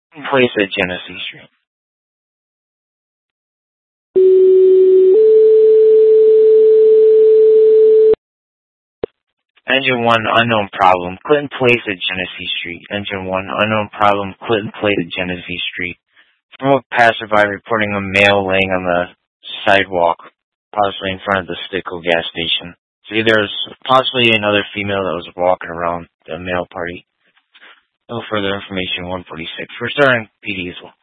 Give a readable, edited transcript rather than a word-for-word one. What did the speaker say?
Place at Genesee Street. Engine 1, unknown problem. Clinton Place at Genesee Street. Engine 1, unknown problem. Clinton Place at Genesee Street. From a passerby reporting a male laying on the sidewalk, possibly in front of the Stickle gas station. See, there's possibly another female that was walking around the male party. No further information, 146. We're starting PD as well.